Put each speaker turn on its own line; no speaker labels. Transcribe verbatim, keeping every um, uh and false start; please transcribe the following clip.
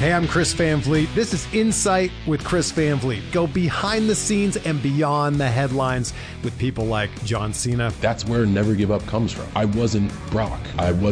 Hey, I'm Chris Van Vliet. This is Insight with Chris Van Vliet. Go behind the scenes and beyond the headlines with people like John Cena.
That's where Never Give Up comes from. I wasn't Brock. I wasn't